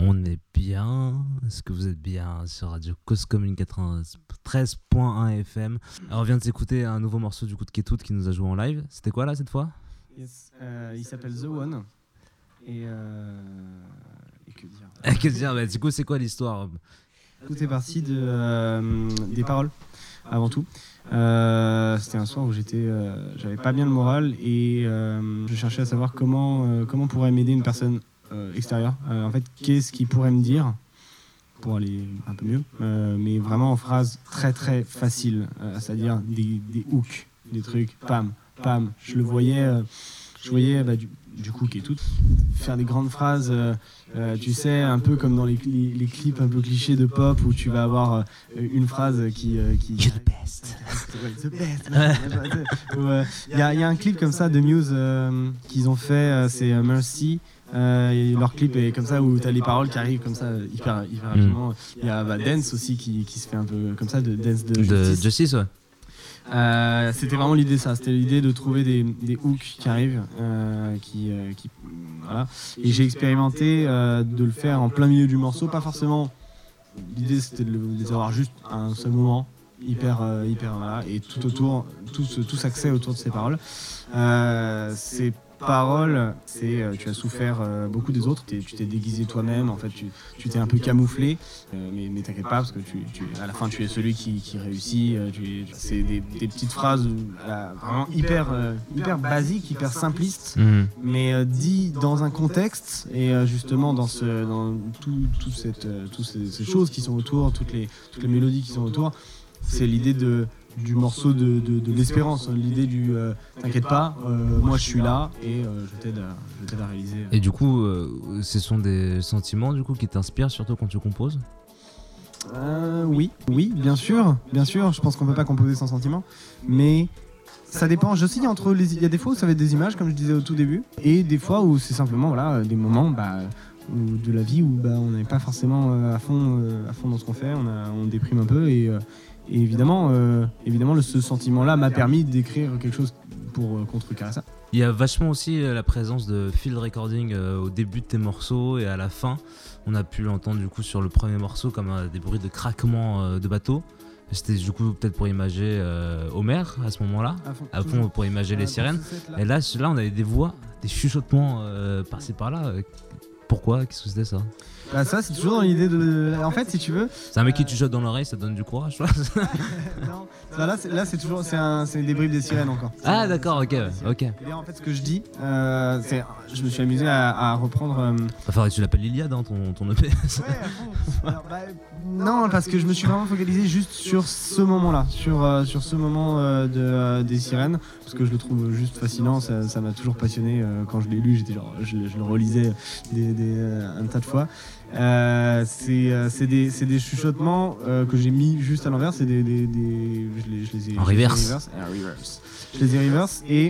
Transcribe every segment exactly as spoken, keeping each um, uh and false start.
On est bien. Est-ce que vous êtes bien sur Radio Cause Commune quatre-vingt-treize point un F M? Alors, on vient de s'écouter un nouveau morceau du coup de Ketout qui nous a joué en live. C'était quoi là cette fois? Yes. Euh, il s'appelle The One. Et, euh... et que dire Et que dire bah, du coup, c'est quoi l'histoire? Tout est parti de, euh, des paroles, avant tout. Euh, c'était un soir où j'étais, euh, j'avais pas bien le moral et euh, je cherchais à savoir comment, euh, comment pourrait m'aider une personne euh, extérieure. Euh, en fait, qu'est-ce qu'il pourrait me dire pour aller un peu mieux, euh, mais vraiment en phrases très très faciles, euh, c'est-à-dire des, des hooks, des trucs, pam, pam. Je le voyais, euh, je voyais bah, du, du coup qui est tout, faire des grandes phrases. Euh, Euh, tu sais, un peu comme dans les, les, les clips un peu clichés de pop où tu vas avoir euh, une phrase qui... Euh, qui You're the best. The best. Il euh, y, y a un clip comme ça de Muse euh, qu'ils ont fait, euh, c'est euh, Mercy. Euh, et leur clip est comme ça où tu as les paroles qui arrivent comme ça hyper, hyper rapidement. Il mm. y a bah, Dance aussi qui, qui se fait un peu comme ça, de Dance de, de Justice. Justice, ouais. Euh, c'était vraiment l'idée, ça. C'était l'idée de trouver des, des hooks qui arrivent, euh, qui, euh, qui, voilà. Et j'ai expérimenté euh, de le faire en plein milieu du morceau, pas forcément. L'idée, c'était de les avoir juste à un seul moment, hyper, euh, hyper, voilà, et tout autour, tout, tout s'axait autour de ces paroles. Euh, c'est paroles, c'est euh, tu as souffert euh, beaucoup des autres, tu t'es déguisé toi-même, en fait tu, tu t'es un peu camouflé, euh, mais, mais t'inquiète pas parce que tu, tu, à la fin tu es celui qui, qui réussit. Euh, tu, c'est des, des petites phrases euh, vraiment hyper, euh, hyper basiques, hyper simplistes, mmh. mais euh, dit dans un contexte et euh, justement dans, ce, dans tout, tout cette, euh, toutes ces, ces choses qui sont autour, toutes les, toutes les mélodies qui sont autour. C'est l'idée de du morceau de, de, de l'espérance, l'idée du euh, t'inquiète pas, euh, moi je suis là et euh, je t'aide à, je t'aide à réaliser. Et du coup, euh, ce sont des sentiments du coup qui t'inspirent surtout quand tu composes? euh, Oui, oui, bien sûr, bien sûr. Je pense qu'on peut pas composer sans sentiments, mais ça dépend. Je sais, entre les, il y a des fois où ça va être des images, comme je disais au tout début, et des fois où c'est simplement voilà des moments bah, où, de la vie où bah, on n'est pas forcément à fond, à fond dans ce qu'on fait, on, a, on déprime un peu et euh, Et évidemment, euh, évidemment le, ce sentiment-là m'a permis d'écrire quelque chose pour euh, contrecarrer ça. Il y a vachement aussi la présence de field recording euh, au début de tes morceaux et à la fin. On a pu l'entendre du coup sur le premier morceau comme euh, des bruits de craquement euh, de bateau. C'était du coup peut-être pour imager euh, Homer à ce moment-là, à fond, à fond pour imager euh, les sirènes. Là. Et là, là, on avait des voix, des chuchotements euh, par-ci par-là. Pourquoi? Qu'est-ce que c'était ça? Bah ça c'est toujours dans l'idée de... En fait si tu veux... C'est un mec qui te chuchote dans l'oreille, ça donne du courage. Non, là c'est, là c'est toujours... C'est, un, c'est des bribes des sirènes encore. C'est ah d'accord, ok, ok. Et en fait ce que je dis, euh, c'est... Je me suis amusé à, à reprendre... Euh... Il faudrait que tu l'appelles l'Iliade, hein, ton, ton E P. Ouais, alors, bah, non, parce que je me suis vraiment focalisé juste sur ce moment-là, sur, euh, sur ce moment euh, de, euh, des sirènes, parce que je le trouve juste fascinant, ça, ça m'a toujours passionné. Euh, quand je l'ai lu, j'étais genre, je, je le relisais des, des, euh, un tas de fois. Euh, c'est, euh, c'est, des, c'est des chuchotements euh, que j'ai mis juste à l'envers, c'est des, des, des je les, je les ai en reverse. reverse. Ah, reverse. Je les ai reverse et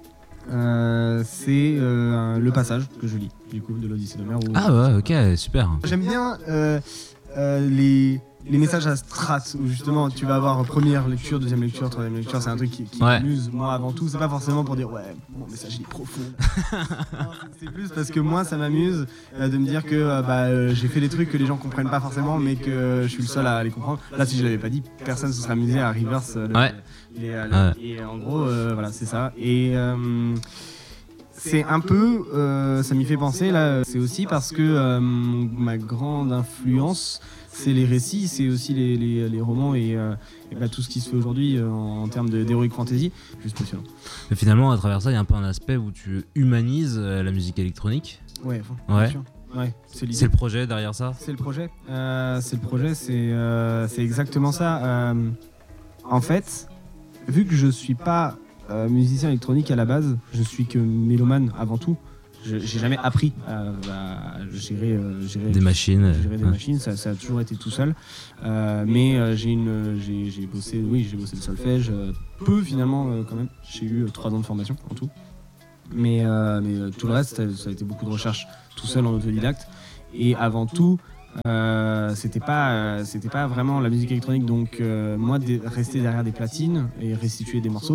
euh, c'est euh, le passage que je lis du coup de l'Odyssée d'Homère. Où... Ah ouais, ok, super. J'aime bien euh, euh, les les messages à strat où justement tu vas avoir première lecture, deuxième lecture, troisième lecture, c'est un truc qui, qui ouais. m'amuse moi avant tout, c'est pas forcément pour dire ouais mon message il est profond. Non, c'est plus parce que moi ça m'amuse euh, de me dire que euh, bah, euh, j'ai fait des trucs que les gens comprennent pas forcément mais que euh, je suis le seul à les comprendre. Là si je l'avais pas dit, personne se serait amusé à reverse euh, le, ouais. les, euh, ouais. Et en gros euh, voilà c'est ça. Et euh, c'est un peu, euh, ça m'y fait penser là, c'est aussi parce que euh, ma grande influence c'est les récits, c'est aussi les, les, les romans et, euh, et bah, tout ce qui se fait aujourd'hui euh, en, en termes de, d'heroic fantasy, juste passionnant. Mais finalement, à travers ça, il y a un peu un aspect où tu humanises euh, la musique électronique. Ouais, ouais. Bien sûr. Ouais, c'est, c'est le projet derrière ça. C'est le projet. Euh, c'est le projet, c'est, euh, c'est exactement ça. Euh, en fait, vu que je suis pas euh, musicien électronique à la base, je suis que mélomane avant tout. Je, j'ai jamais appris à, à gérer, euh, gérer des machines. Gérer des ouais. machines, ça, ça a toujours été tout seul. Euh, mais euh, j'ai une, j'ai, j'ai bossé, oui, j'ai bossé le solfège, euh, peu finalement euh, quand même. J'ai eu euh, trois ans de formation en tout. Mais, euh, mais euh, tout le reste, ça, ça a été beaucoup de recherche tout seul en autodidacte. Et avant tout, euh, c'était pas, euh, c'était pas vraiment la musique électronique. Donc euh, moi, de, rester derrière des platines et restituer des morceaux.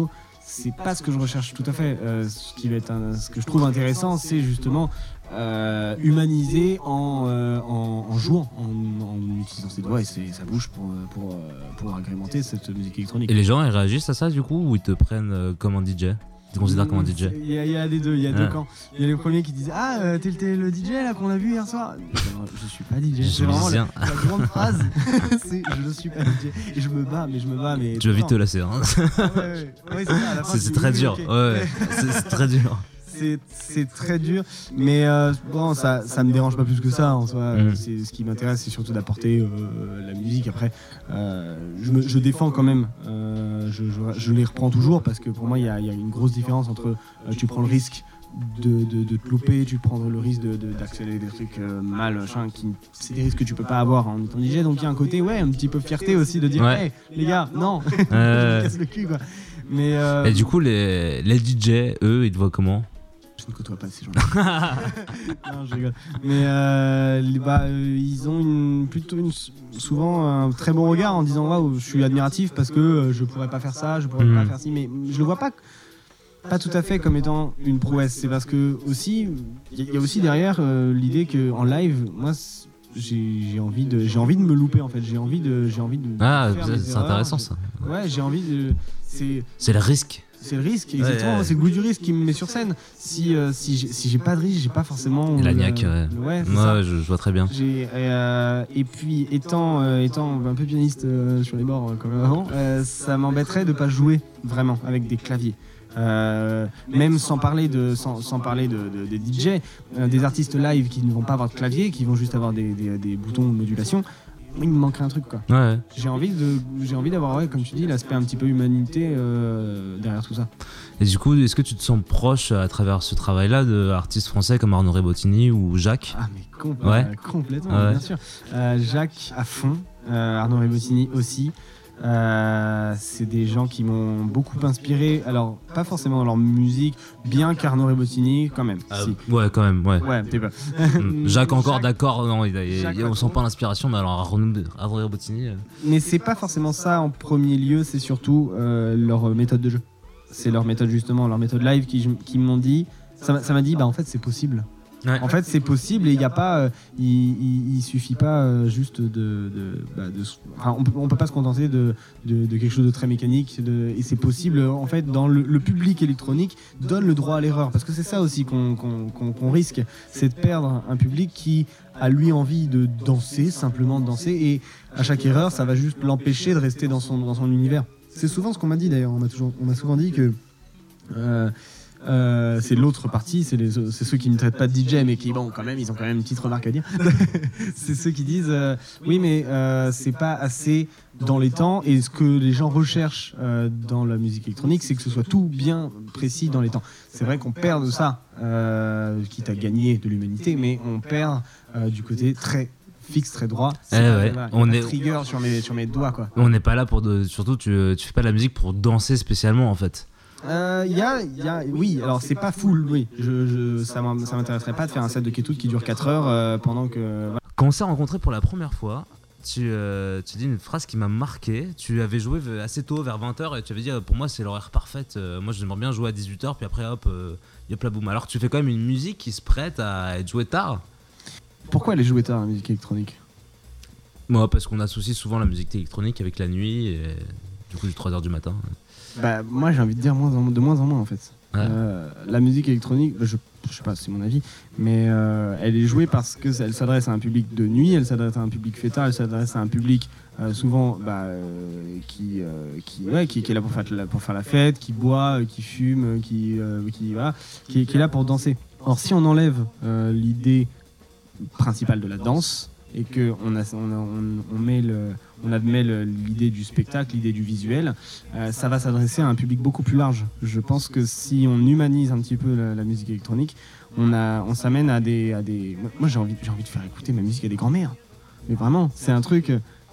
c'est pas ce que je recherche tout à fait. Euh, ce qui va être un, ce que je trouve intéressant, c'est justement euh, humaniser en, euh, en, en jouant, en, en utilisant ses doigts et ses, sa bouche pour, pour, pour agrémenter cette musique électronique. Et les gens ils réagissent à ça du coup ou ils te prennent euh, comme un D J? Ils te considèrent comme un D J? Il y, a, il y a les deux, il y a ouais. deux camps. Il y a les premiers qui disent ah euh, t'es, t'es le D J là qu'on a vu hier soir. Je suis pas D J. Je C'est vraiment la, la grande phrase. C'est je ne suis pas D J. Et je me bats, mais je me bats. Mais tu vas vite te lasser. Hein. ouais, ouais. Ouais, c'est, ça, à la fin, c'est, c'est très dur. Okay. Ouais, c'est, c'est très dur. C'est, c'est très dur, mais euh, bon, ça, ça me dérange pas plus que ça en soi. Mmh. C'est, ce qui m'intéresse, c'est surtout d'apporter euh, la musique. Après, euh, je, me, je défends quand même, euh, je, je, je les reprends toujours parce que pour moi, il y, y a une grosse différence entre euh, tu prends le risque de, de, de te louper, tu prends le risque de, de, d'accélérer des trucs euh, mal, machin, qui, c'est des risques que tu peux pas avoir en étant D J. Donc il y a un côté, ouais, un petit peu fierté aussi de dire, ouais. Hey, les gars, non, euh... je me casse le cul quoi. Mais euh... Et du coup, les, les D J, eux, ils te voient comment? Je ne côtoie pas ces gens-là. Non, je rigole. Mais euh, bah, euh, ils ont une, plutôt une, souvent un très bon regard en disant waouh, je suis admiratif parce que euh, je pourrais pas faire ça, je pourrais mmh. pas faire ci, mais je le vois pas. Pas tout à fait comme étant une prouesse. C'est parce que aussi, il y, y a aussi derrière euh, l'idée que en live, moi. J'ai, j'ai envie de j'ai envie de me louper en fait, j'ai envie de j'ai envie de ah faire c'est, c'est intéressant ça. Ouais, j'ai envie de c'est c'est le risque. C'est le risque, exactement. Ouais, ouais. C'est le goût du risque qui me met sur scène. Si euh, si j'ai, si j'ai pas de risque, j'ai pas forcément la niaque. Euh, ouais, ouais, ouais je, je vois très bien. J'ai, euh, et puis étant euh, étant un peu pianiste euh, sur les bords euh, comme avant, euh, ça m'embêterait de pas jouer vraiment avec des claviers. Euh, même sans parler de sans, sans parler de, de, de D J, euh, des artistes live qui ne vont pas avoir de clavier, qui vont juste avoir des, des, des boutons de modulation. Il me manquerait un truc quoi. Ouais. J'ai envie de j'ai envie d'avoir ouais, comme tu dis l'aspect un petit peu humanité euh, derrière tout ça. Et du coup, est-ce que tu te sens proche à travers ce travail-là d'artistes français comme Arnaud Rebottini ou Jacques? Ah mais compl- ouais. euh, complètement, ouais. bien sûr. Euh, Jacques à fond, euh, Arnaud Rebottini aussi. Euh, c'est des gens qui m'ont beaucoup inspiré. Alors, pas forcément dans leur musique, bien qu'Arnaud Rebottini, quand même. Euh, si. Ouais, quand même, ouais. Ouais, t'es pas. Jacques encore, Jacques, d'accord, non, il, il, Jacques, il, on sent pas l'inspiration, mais alors Arnaud, Arnaud Rebottini. Euh... Mais c'est pas forcément ça en premier lieu, c'est surtout euh, leur méthode de jeu. C'est leur méthode, justement, leur méthode live qui, qui m'ont dit. Ça, ça m'a dit, bah en fait, c'est possible. Ouais. En fait, c'est possible et il y a pas, euh, il, il, il suffit pas euh, juste de, de, bah, de enfin, on peut, on peut pas se contenter de, de, de quelque chose de très mécanique de, et c'est possible en fait dans le, le public électronique donne le droit à l'erreur parce que c'est ça aussi qu'on, qu'on, qu'on, qu'on risque, c'est de perdre un public qui a lui envie de danser, simplement de danser et à chaque erreur, ça va juste l'empêcher de rester dans son, dans son univers. C'est souvent ce qu'on m'a dit d'ailleurs, on m'a toujours, on m'a souvent dit que euh, Euh, c'est l'autre partie, c'est, les, c'est ceux qui ne traitent pas de D J mais qui, bon, quand même, ils ont quand même une petite remarque à dire. C'est ceux qui disent euh, oui, mais euh, c'est pas assez dans les temps. Et ce que les gens recherchent euh, dans la musique électronique, c'est que ce soit tout bien précis dans les temps. C'est vrai qu'on perd de ça, euh, quitte à gagner de l'humanité, mais on perd euh, du côté très fixe, très droit. C'est eh ouais. voilà, on est trigger sur mes, sur mes doigts, quoi. On n'est pas là pour de, surtout tu, tu fais pas de la musique pour danser spécialement en fait. Il euh, y, a, y a, oui, alors c'est pas full, oui. Je, je, ça, ça m'intéresserait pas de faire un set de Ketut qui dure quatre heures euh, pendant que. Voilà. Quand on s'est rencontrés pour la première fois, tu, euh, tu dis une phrase qui m'a marqué. Tu avais joué assez tôt, vers vingt heures, et tu avais dit pour moi c'est l'horaire parfait. Euh, moi j'aimerais bien jouer à dix-huit heures, puis après hop, euh, yop la boum. Alors tu fais quand même une musique qui se prête à être jouée tard. Pourquoi elle est jouée tard la musique électronique? Moi, parce qu'on associe souvent la musique électronique avec la nuit, et du coup, du trois heures du matin. Bah, moi, j'ai envie de dire moins en, de moins en moins en fait. Ouais. Euh, la musique électronique, je, je sais pas, c'est mon avis, mais euh, elle est jouée parce qu'elle s'adresse à un public de nuit, elle s'adresse à un public fêtard, elle s'adresse à un public euh, souvent bah, euh, qui, euh, qui, ouais, qui, qui est là pour faire, pour faire la fête, qui boit, qui fume, qui, euh, qui, voilà, qui, qui est là pour danser. Or, si on enlève euh, l'idée principale de la danse, et qu'on on, on, on, met le, on admet le, l'idée du spectacle, l'idée du visuel, euh, ça va s'adresser à un public beaucoup plus large. Je pense que si on humanise un petit peu la, la musique électronique, on, a, on s'amène à des, à des... Moi, j'ai envie, j'ai envie de faire écouter ma musique à des grands-mères. Mais vraiment, c'est un truc...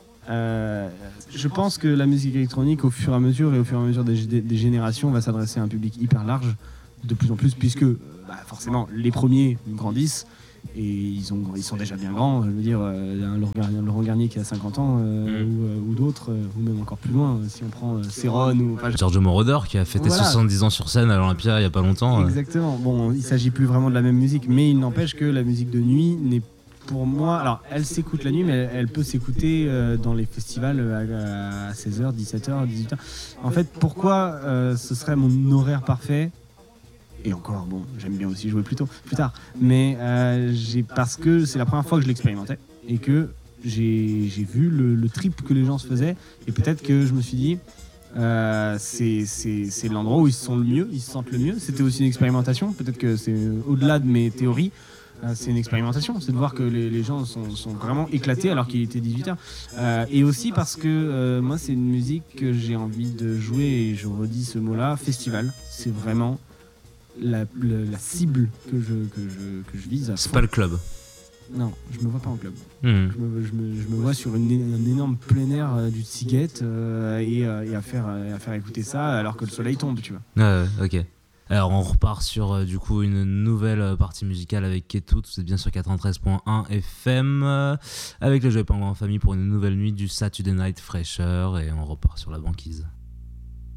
Euh, je pense que la musique électronique, au fur et à mesure et au fur et à mesure des, des, des générations, va s'adresser à un public hyper large, de plus en plus, puisque bah, forcément, les premiers grandissent, et ils, ont, ils sont déjà bien grands. Je veux dire, euh, un Laurent Garnier, Laurent Garnier qui a cinquante ans, euh, mm. ou, euh, ou d'autres, euh, ou même encore plus loin, si on prend euh, Céron ou... Enfin, Giorgio Moroder qui a fêté voilà. soixante-dix ans sur scène à l'Olympia il n'y a pas longtemps. Exactement. Bon, il ne s'agit plus vraiment de la même musique, mais il n'empêche que la musique de nuit n'est pour moi... Alors, elle s'écoute la nuit, mais elle, elle peut s'écouter euh, dans les festivals à, à seize heures, dix-sept heures, dix-huit heures. En fait, pourquoi euh, ce serait mon horaire parfait ? Et encore, bon, j'aime bien aussi jouer plus tôt, plus tard. Mais euh, j'ai, parce que c'est la première fois que je l'expérimentais et que j'ai, j'ai vu le, le trip que les gens se faisaient. Et peut-être que je me suis dit, euh, c'est, c'est, c'est l'endroit où ils se sentent le mieux, ils se sentent le mieux. C'était aussi une expérimentation. Peut-être que c'est au-delà de mes théories. Euh, c'est une expérimentation. C'est de voir que les, les gens sont, sont vraiment éclatés alors qu'il était dix-huit heures. Euh, et aussi parce que euh, moi, c'est une musique que j'ai envie de jouer, et je redis ce mot-là, festival. C'est vraiment... La, la, la cible que je, que je, que je vise. C'est pas le club. Non, je me vois pas en club. Mmh. Je, me, je, me, je me vois sur une, un énorme plein air euh, du Seagate euh, et, euh, et à, faire, euh, à faire écouter ça alors que le soleil tombe, tu vois. Ah ouais, ok. Alors on repart sur euh, du coup une nouvelle partie musicale avec Ketout. Vous êtes bien sur quatre-vingt-treize point un F M euh, avec le Jouet Pingouin en famille pour une nouvelle nuit du Saturday Night Fresher, et on repart sur la banquise.